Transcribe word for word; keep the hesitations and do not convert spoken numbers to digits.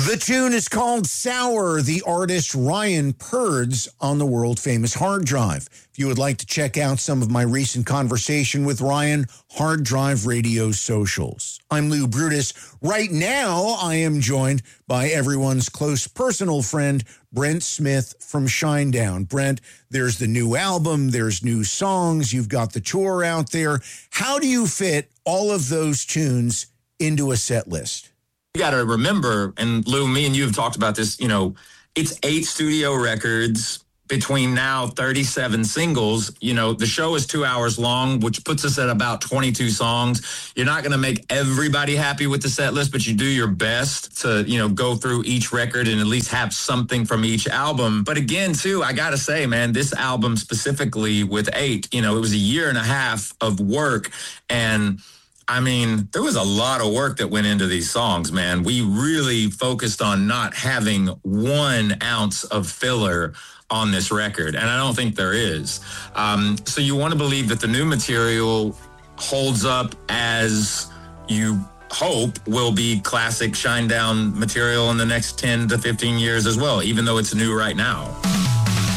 The tune is called Sour, the artist Ryan Purds on the world-famous Hard Drive. If you would like to check out some of my recent conversation with Ryan, Hard Drive Radio socials. I'm Lou Brutus. Right now, I am joined by everyone's close personal friend, Brent Smith from Shinedown. Brent, there's the new album, there's new songs, you've got the tour out there. How do you fit all of those tunes into a set list? You got to remember, and Lou, me and you have talked about this, you know, it's eight studio records between now thirty-seven singles. You know, the show is two hours long, which puts us at about twenty-two songs. You're not going to make everybody happy with the set list, but you do your best to, you know, go through each record and at least have something from each album. But again, too, I got to say, man, this album specifically with eight, you know, it was a year and a half of work. And I mean, there was a lot of work that went into these songs, man. We really focused on not having one ounce of filler on this record, and I don't think there is. Um, so you want to believe that the new material holds up as you hope will be classic Shinedown material in the next ten to fifteen years as well, even though it's new right now.